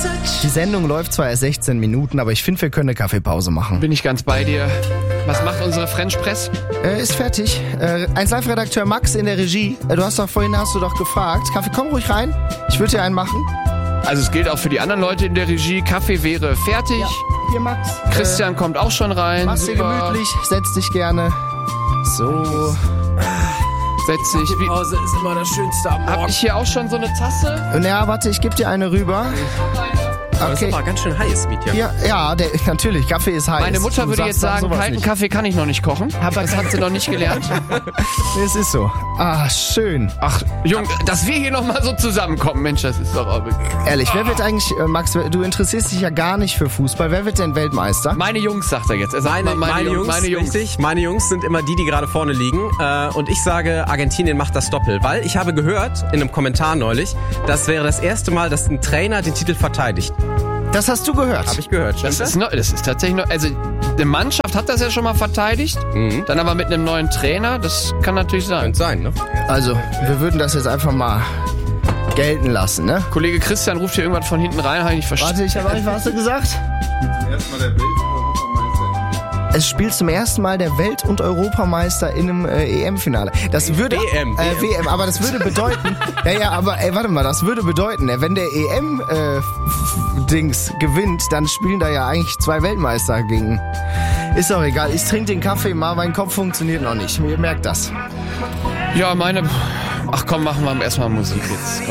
Die Sendung läuft zwar erst 16 Minuten, aber ich finde, wir können eine Kaffeepause machen. Bin ich ganz bei dir. Was macht unsere French Press? Ist fertig. 1Live-Redakteur Max in der Regie. Hast du doch gefragt. Kaffee, komm ruhig rein. Ich würde dir einen machen. Also es gilt auch für die anderen Leute in der Regie. Kaffee wäre fertig. Ja, hier Max. Christian kommt auch schon rein. Mach's dir gemütlich, setz dich gerne. So. Setz dich. Die Pause ist immer das Schönste am Morgen. Hab ich hier auch schon so eine Tasse? Ja, warte, ich gebe dir eine rüber. Das ist aber ganz schön heiß, Mietja. Ja, natürlich, Kaffee ist heiß. Meine Mutter Du würde sagst jetzt dann sagen, sowas kalten nicht. Kaffee kann ich noch nicht kochen. Das hat sie noch nicht gelernt. Es ist so. Ah, schön. Ach, Junge, dass wir hier nochmal so zusammenkommen, Mensch, das ist doch auch wirklich... Ehrlich, wer wird eigentlich, Max, du interessierst dich ja gar nicht für Fußball. Wer wird denn Weltmeister? Meine Jungs, sagt er jetzt. Er sagt Meine Jungs. Richtig. Meine Jungs sind immer die gerade vorne liegen. Und ich sage, Argentinien macht das Doppel. Weil ich habe gehört, in einem Kommentar neulich, das wäre das erste Mal, dass ein Trainer den Titel verteidigt. Das hast du gehört. Habe ich gehört. Das ist tatsächlich noch, also eine Mannschaft hat das ja schon mal verteidigt, dann aber mit einem neuen Trainer, das kann natürlich sein. Könnte sein, ne? Also, wir würden das jetzt einfach mal gelten lassen, ne? Kollege Christian ruft hier irgendwas von hinten rein, habe ich nicht verstanden. Warte, ich habe nicht, was hast du gesagt? Erstmal der Welt- und Europameister. Es spielt zum ersten Mal der Welt- und Europameister in einem EM-Finale. Das würde WM, aber das würde bedeuten, warte mal, das würde bedeuten, wenn der EM-Dings gewinnt, dann spielen da ja eigentlich 2 Weltmeister gegen. Ist doch egal, ich trinke den Kaffee mal, mein Kopf funktioniert noch nicht, ihr merkt das. Ja, ach komm, machen wir erstmal Musik jetzt.